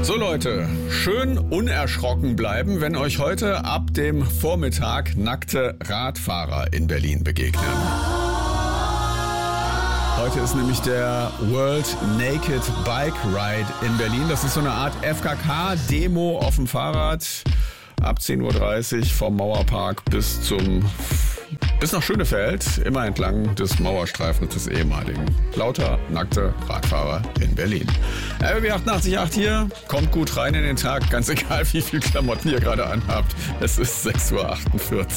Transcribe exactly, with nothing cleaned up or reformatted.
So Leute, schön unerschrocken bleiben, wenn euch heute ab dem Vormittag nackte Radfahrer in Berlin begegnen. Heute ist nämlich der World Naked Bike Ride in Berlin. Das ist so eine Art F K K-Demo auf dem Fahrrad ab zehn Uhr dreißig vom Mauerpark bis zum bis nach Schönefeld, immer entlang des Mauerstreifens des ehemaligen. Lauter nackte Radfahrer in Berlin. R B B achtundachtzig Komma acht hier, kommt gut rein in den Tag, ganz egal wie viel Klamotten ihr gerade anhabt. Es ist sechs Uhr achtundvierzig.